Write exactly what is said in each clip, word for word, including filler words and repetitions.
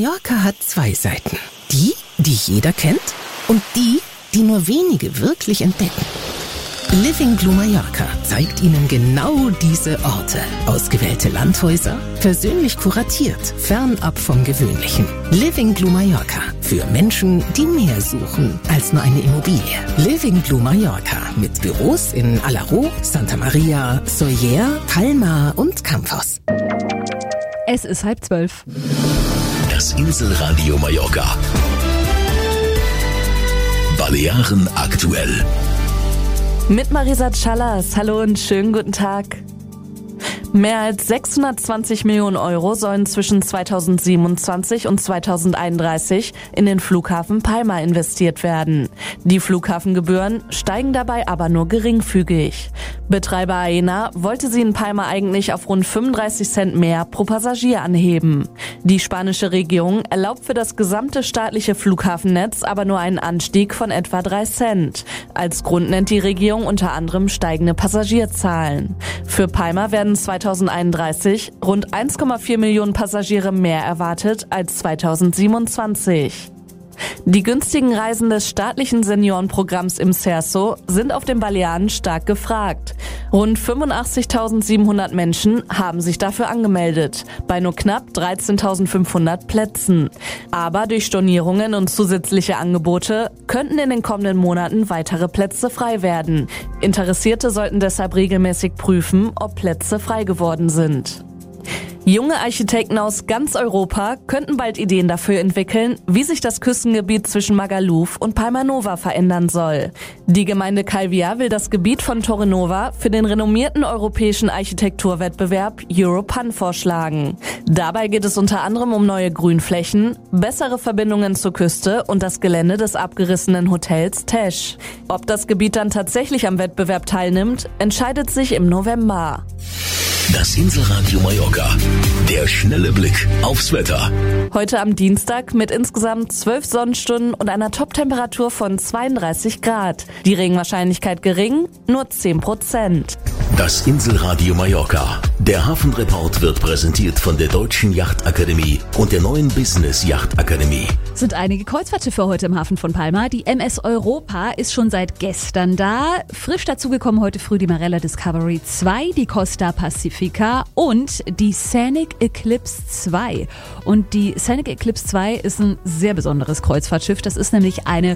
Mallorca hat zwei Seiten. Die, die jeder kennt und die, die nur wenige wirklich entdecken. Living Blue Mallorca zeigt Ihnen genau diese Orte. Ausgewählte Landhäuser, persönlich kuratiert, fernab vom Gewöhnlichen. Living Blue Mallorca für Menschen, die mehr suchen als nur eine Immobilie. Living Blue Mallorca mit Büros in Alaró, Santa Maria, Sóller, Palma und Campos. Es ist halb zwölf. Das Inselradio Mallorca. Balearen aktuell. Mit Marisa Callas. Hallo und schönen guten Tag. Mehr als sechshundertzwanzig Millionen Euro sollen zwischen zweitausendsiebenundzwanzig und zweitausendeinunddreißig in den Flughafen Palma investiert werden. Die Flughafengebühren steigen dabei aber nur geringfügig. Betreiber Aena wollte sie in Palma eigentlich auf rund fünfunddreißig Cent mehr pro Passagier anheben. Die spanische Regierung erlaubt für das gesamte staatliche Flughafennetz aber nur einen Anstieg von etwa drei Cent. Als Grund nennt die Regierung unter anderem steigende Passagierzahlen. Für Palma werden zweitausendeinunddreißig rund eins Komma vier Millionen Passagiere mehr erwartet als zweitausendsiebenundzwanzig. Die günstigen Reisen des staatlichen Seniorenprogramms im Cerso sind auf den Balearen stark gefragt. Rund fünfundachtzigtausendsiebenhundert Menschen haben sich dafür angemeldet, bei nur knapp dreizehntausendfünfhundert Plätzen. Aber durch Stornierungen und zusätzliche Angebote könnten in den kommenden Monaten weitere Plätze frei werden. Interessierte sollten deshalb regelmäßig prüfen, ob Plätze frei geworden sind. Junge Architekten aus ganz Europa könnten bald Ideen dafür entwickeln, wie sich das Küstengebiet zwischen Magaluf und Palma Nova verändern soll. Die Gemeinde Calvià will das Gebiet von Torre Nova für den renommierten europäischen Architekturwettbewerb Europan vorschlagen. Dabei geht es unter anderem um neue Grünflächen, bessere Verbindungen zur Küste und das Gelände des abgerissenen Hotels Tesch. Ob das Gebiet dann tatsächlich am Wettbewerb teilnimmt, entscheidet sich im November. Das Inselradio Mallorca. Der schnelle Blick aufs Wetter. Heute am Dienstag mit insgesamt zwölf Sonnenstunden und einer Toptemperatur von zweiunddreißig Grad. Die Regenwahrscheinlichkeit gering, nur zehn Prozent. Das Inselradio Mallorca. Der Hafenreport wird präsentiert von der Deutschen Yachtakademie und der neuen Business Yachtakademie. Sind einige Kreuzfahrtschiffe heute im Hafen von Palma. Die M S Europa ist schon seit gestern da. Frisch dazugekommen heute früh die Marella Discovery zwei, die Costa Pacifica und die Scenic Eclipse zwei. Und die Scenic Eclipse zwei ist ein sehr besonderes Kreuzfahrtschiff. Das ist nämlich eine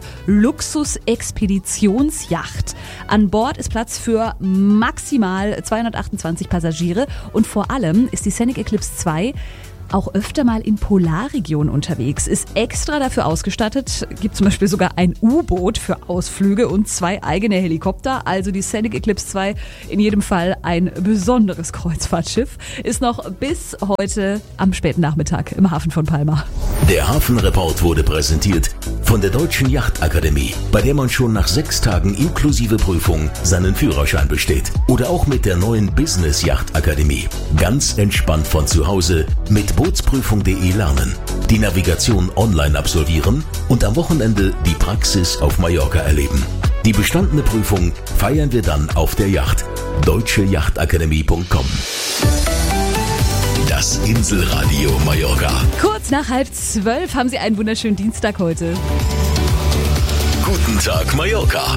Luxus-Expeditionsyacht. An Bord ist Platz für maximal zweihundertachtundzwanzig Passagiere und vor allem ist die Scenic Eclipse zwei auch öfter mal in Polarregionen unterwegs, ist extra dafür ausgestattet, gibt zum Beispiel sogar ein U-Boot für Ausflüge und zwei eigene Helikopter, also die Scenic Eclipse zwei in jedem Fall ein besonderes Kreuzfahrtschiff, ist noch bis heute am späten Nachmittag im Hafen von Palma. Der Hafenreport wurde präsentiert von der Deutschen Yachtakademie, bei der man schon nach sechs Tagen inklusive Prüfung seinen Führerschein besteht. Oder auch mit der neuen Business Yachtakademie. Ganz entspannt von zu Hause mit bootsprüfung punkt de lernen, die Navigation online absolvieren und am Wochenende die Praxis auf Mallorca erleben. Die bestandene Prüfung feiern wir dann auf der Yacht. deutsche yachtakademie punkt com. Das Inselradio Mallorca. Kurz nach halb zwölf haben Sie einen wunderschönen Dienstag heute. Guten Tag Mallorca.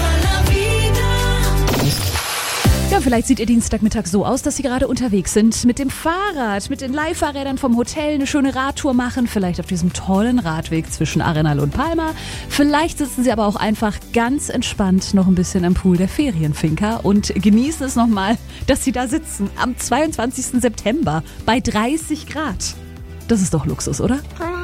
Ja, vielleicht sieht Ihr Dienstagmittag so aus, dass Sie gerade unterwegs sind mit dem Fahrrad, mit den Leihfahrrädern vom Hotel eine schöne Radtour machen, vielleicht auf diesem tollen Radweg zwischen Arenal und Palma. Vielleicht sitzen Sie aber auch einfach ganz entspannt noch ein bisschen am Pool der Ferienfinca und genießen es nochmal, dass Sie da sitzen am zweiundzwanzigsten September bei dreißig Grad. Das ist doch Luxus, oder?